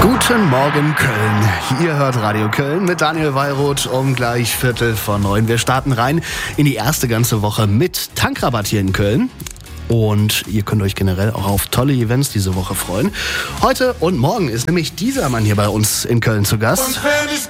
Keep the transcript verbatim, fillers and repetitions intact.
Guten Morgen Köln. Ihr hört Radio Köln mit Daniel Weyroth um gleich Viertel vor neun. Wir starten rein in die erste ganze Woche mit Tankrabatt hier in Köln. Und ihr könnt euch generell auch auf tolle Events diese Woche freuen. Heute und morgen ist nämlich dieser Mann hier bei uns in Köln zu Gast.